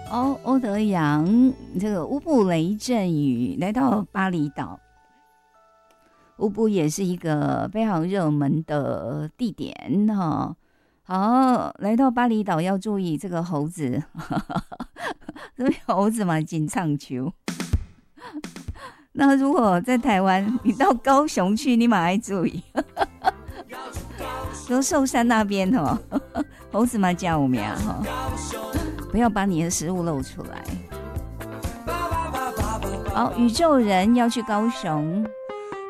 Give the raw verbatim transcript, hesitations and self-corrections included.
哦，欧德阳这个乌布雷阵雨来到巴厘岛，乌布也是一个非常热门的地点哈。好，来到巴厘岛要注意这个猴子，这边猴子嘛，紧唱球。那如果在台湾，你到高雄去，你马要注意。说寿山那边哦，猴子嘛叫我们哈，不要把你的食物露出来。好，宇宙人要去高雄。